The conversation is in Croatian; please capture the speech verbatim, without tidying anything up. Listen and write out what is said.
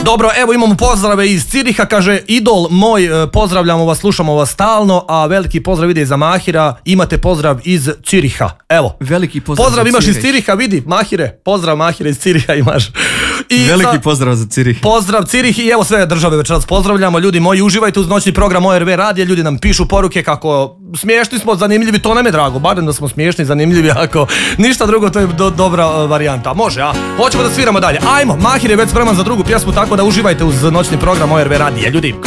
Dobro, evo imamo pozdrave iz Ciriha, kaže Idol moj, pozdravljamo vas, slušamo vas stalno, a veliki pozdrav ide za Mahira, imate pozdrav iz Ciriha, evo. Veliki pozdrav, pozdrav imaš iz Ciriha, vidi, Mahire, pozdrav Mahire iz Ciriha imaš. I veliki za... pozdrav za Cirih. Pozdrav Cirih i evo sve države večeras pozdravljamo, ljudi moji, uživajte uz noćni program O R V radija, ljudi nam pišu poruke kako smiješni smo, zanimljivi, to nam je drago, barem da smo smiješni, zanimljivi, ako ništa drugo, to je do, dobra uh, varijanta, može, a? Hoćemo da sviramo dalje, ajmo, Mahir je već spreman za drugu pjesmu, tako da uživajte uz noćni program O R V radija, ljudi.